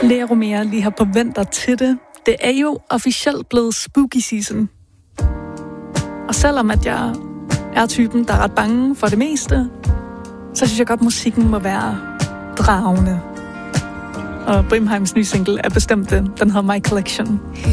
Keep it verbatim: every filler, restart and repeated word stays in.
Lea Romea lige har på venter til det. Det er jo officielt blevet spooky season. Og selvom at jeg er typen, der er ret bange for det meste, så synes jeg godt, at musikken må være dragende. Og Brimheims nye single er bestemt det. Den hedder My Collection.